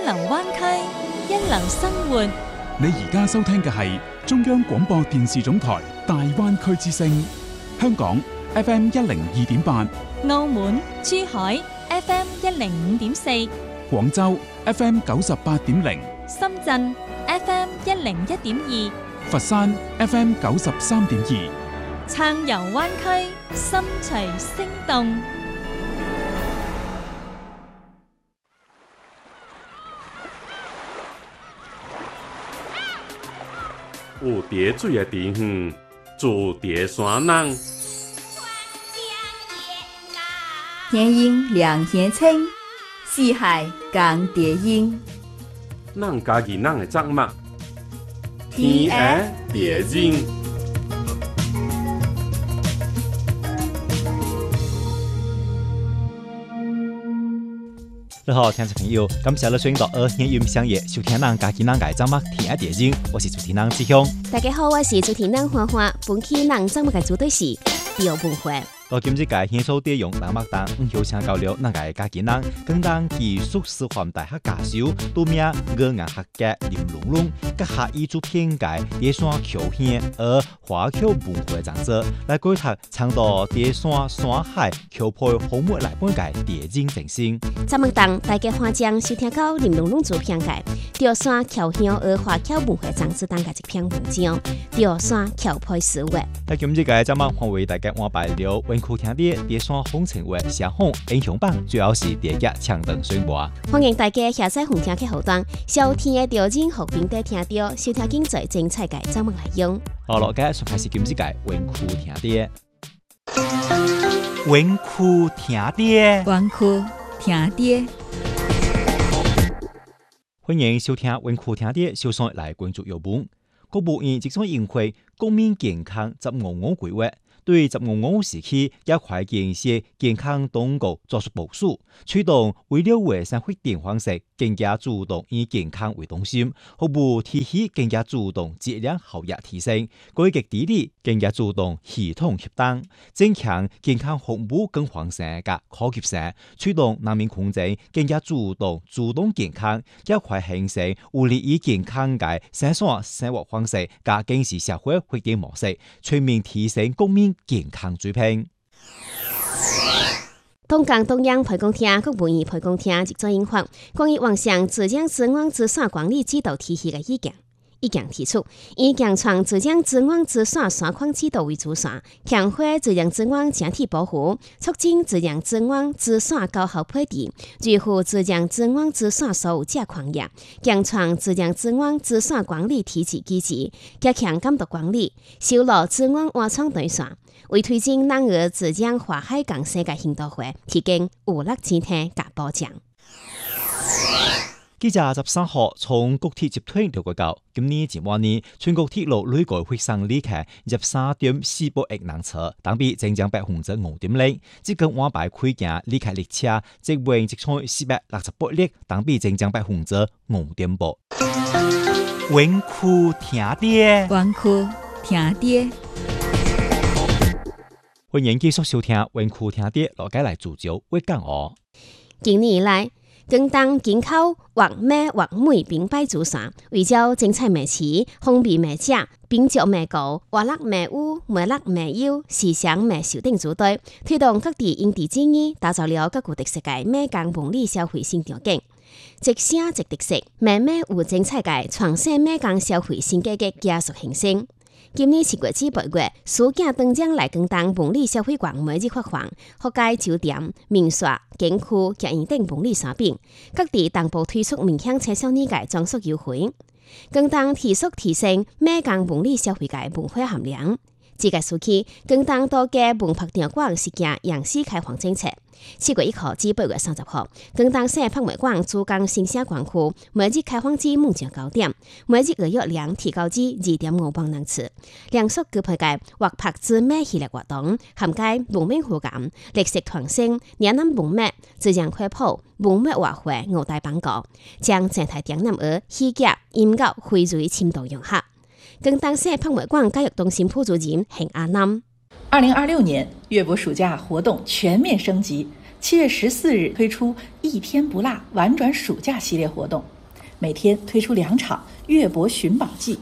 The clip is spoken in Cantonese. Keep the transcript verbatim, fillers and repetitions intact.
流灣區，一流生活。 你而家收聽嘅係中央廣播電視總台大灣區之聲，香港 F M 一零二點八， 澳門、珠海 F M 一零五點四， 廣州 F M 九十八點零， 深圳 F M 一零一點二， 佛山 F M 九十三點二。 撐遊灣區，心隨聲動。 有蝶水的地方，住蝶山人。 天阴凉天清，四海共蝶音。 咱家己咱的作物，天涯蝶音。 你好，聽眾朋友，感謝你選擇二年音相約收聽咱家己咱嘅節目《天涯蝶音》，我是主持人志雄。 大家好，我是主持人花花。本期咱節目嘅主題是蝶文化。 到今日嘅獻數地用南麥當，唔邀請交流咱嘅家己咱，更當技術師範大學教授，都名語言學家林龍龍，甲下依主編嘅蝶山橋縣而華僑文化講座，來舉讀倡導蝶山山海橋配項目來本嘅蝶音精神。 節目當大家歡迎收聽到林龍龍主編嘅蝶山橋縣而華僑文化講座當嘅一篇文章，蝶山橋配思維。 喺今日嘅節目，我為大家安排了文庫聽啲蝶山風情為相逢英雄榜，主要是蝶劇唱等宣播。 歡迎大家下載紅聽嘅後端，收聽嘅條件和平地聽到，收聽精彩精彩嘅節目內容。 好，落嘅從開始今日嘅文庫聽啲，文庫聽啲， 文庫聽啲。 歡迎收聽文庫聽啲，小松來關注有本。國務院即將印會國民健康十五五規劃。對十五五時期要快建設健康當局作出部署，推動為了為生活電方式更加主動以健康為中心，服務體系更加主動質量效益提升，改革治理更加主動系統協當，增強健康服務更完善嘅可及性，推動人民群眾更加主動主動健康，要快形成有利於健康嘅生產生活方式，加建設社會發展模式，全面提升國民健康水平。 東港中央培工廳、國務院培工廳即將印發關於完善浙江資源資產管理指導體系嘅意見。意見提出，以強創浙江資源資產雙框制度為主線，強化浙江資源整體保護，促進浙江資源資產高效配置，維護浙江資源資產所有者權益，強創浙江資源資產管理體制機制，加強監督管理，修羅資源挖礦對線，為推進南澳浙江華海港世界行動會提供有力支撐及保障。 記者十三號從國鐵集團了解到，今年前半年全國鐵路累計會上旅客入三點四八億人次，同比增長百分之五點零。即個安排開行旅客列車，即為即從四百六十八列，同比增長百分之五點八。文庫聽啲， 文庫聽啲。 歡迎繼續收聽文庫聽啲，落街來聚焦會講哦。 今年以來，更當進口或咩或梅並擺主線，為咗精彩美詞、風味美食、品質美高、活力美烏、美力美優、時尚美秀等主題，推動各地因地制宜，打造了各具特色嘅美港文理消費新條件。即寫即特色，美美有精彩嘅創新美港消費新價格加速形成。今年七月至八月，暑假當將來更當文理消費館每日發放，各界酒店、民宿、景區、劇院等文理產品，各地同步推出面向青少年嘅裝飾優惠，更當持續提升美港文理消費嘅文化含量。這個暑期，更當多個文博場館實行陽市開放政策。七月一號至八月三十號，更當市博物館主江新社館區每日開放至晚上九點，每日預約量提高至二點五萬人次。連續舉辦嘅或拍之美系列活動，涵蓋文明互感、歷史傳承、嶺南文物、自然科普、文物畫會五大板塊，將整體東南亞戲劇、音樂匯聚深度融合。更當市博物館教育中心副主任邢阿南。 二零二六年，粵博暑假活動全面升級， 七月十四日推出一天不落玩转暑假系列活动，每天推出两场粤博寻宝记，